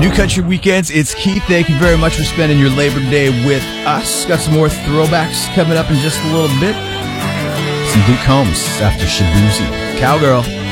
New Country Weekends, it's Keith. Thank you very much for spending your Labor Day with us. Got some more throwbacks coming up in just a little bit. Some Luke Combs after Shabuzi. Cowgirl.